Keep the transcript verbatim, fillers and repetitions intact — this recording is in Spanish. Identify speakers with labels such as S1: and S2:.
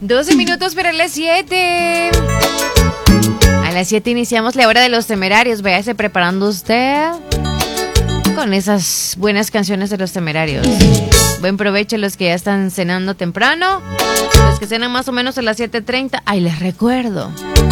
S1: doce minutos para las siete. A las siete iniciamos la hora de los temerarios. Váyase preparando usted con esas buenas canciones de los temerarios. Buen provecho a los que ya están cenando temprano. Los que cenan más o menos a las siete treinta. Ay, les recuerdo